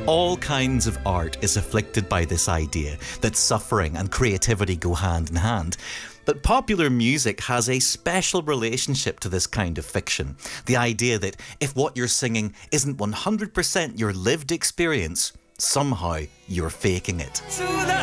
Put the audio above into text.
All kinds of art is afflicted by this idea that suffering and creativity go hand in hand. But popular music has a special relationship to this kind of fiction. The idea that if what you're singing isn't 100% your lived experience, somehow you're faking it.